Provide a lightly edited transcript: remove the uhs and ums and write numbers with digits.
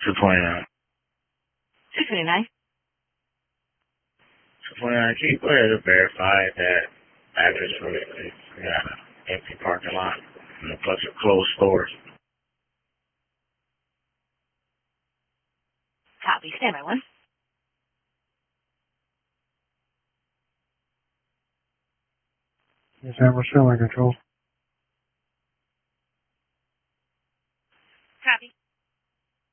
229. 229. 229, can you go ahead and verify that address for me, please? We got an empty parking lot and a bunch of closed stores. Copy. Stand by one. Yes, ma'am. We're still in control.